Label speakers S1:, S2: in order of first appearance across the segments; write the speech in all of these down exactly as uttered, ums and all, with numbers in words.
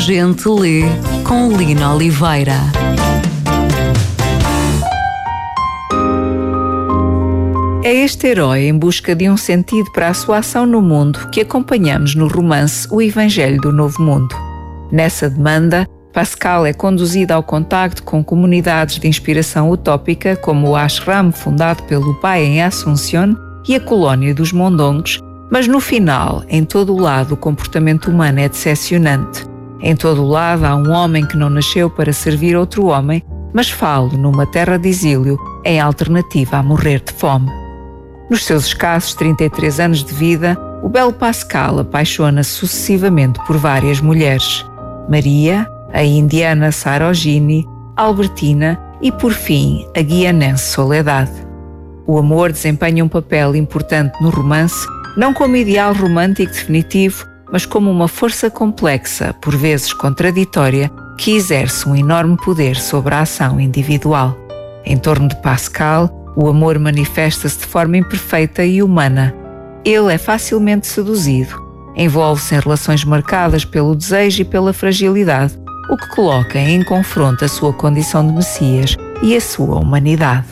S1: Gente Lê, com Lina Oliveira. É este herói em busca de um sentido para a sua ação no mundo que acompanhamos no romance O Evangelho do Novo Mundo. Nessa demanda, Pascal é conduzido ao contacto com comunidades de inspiração utópica como o ashram fundado pelo pai em Assunción e a colónia dos Mondongos, mas no final, em todo o lado, o comportamento humano é decepcionante. Em todo o lado há um homem que não nasceu para servir outro homem, mas falo numa terra de exílio, em alternativa a morrer de fome. Nos seus escassos trinta e três anos de vida, o belo Pascal apaixona-se sucessivamente por várias mulheres. Maria, a indiana Sarojini, Albertina e, por fim, a guianense Soledade. O amor desempenha um papel importante no romance, não como ideal romântico definitivo, mas como uma força complexa, por vezes contraditória, que exerce um enorme poder sobre a ação individual. Em torno de Pascal, o amor manifesta-se de forma imperfeita e humana. Ele é facilmente seduzido, envolve-se em relações marcadas pelo desejo e pela fragilidade, o que coloca em confronto a sua condição de Messias e a sua humanidade.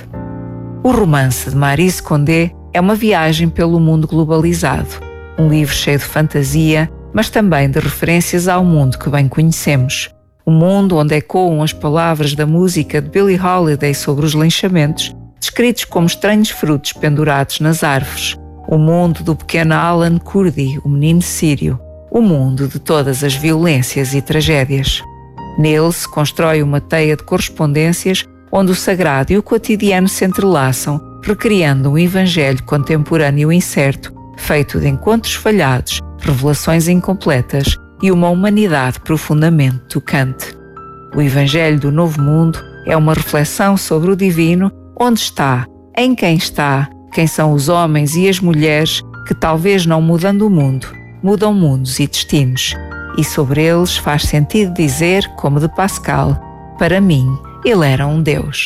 S1: O romance de Maryse Condé é uma viagem pelo mundo globalizado, um livro cheio de fantasia, mas também de referências ao mundo que bem conhecemos. Um mundo onde ecoam as palavras da música de Billie Holiday sobre os linchamentos, descritos como estranhos frutos pendurados nas árvores. O mundo do pequeno Alan Kurdi, o menino sírio. O mundo de todas as violências e tragédias. Nele se constrói uma teia de correspondências onde o sagrado e o cotidiano se entrelaçam, recriando um evangelho contemporâneo incerto, feito de encontros falhados, revelações incompletas e uma humanidade profundamente tocante. O Evangelho do Novo Mundo é uma reflexão sobre o divino, onde está, em quem está, quem são os homens e as mulheres que, talvez não mudando o mundo, mudam mundos e destinos. E sobre eles faz sentido dizer, como de Pascal, para mim, ele era um Deus.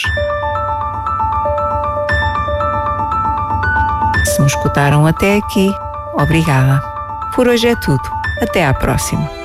S1: Se me escutaram até aqui, obrigada. Por hoje é tudo. Até à próxima.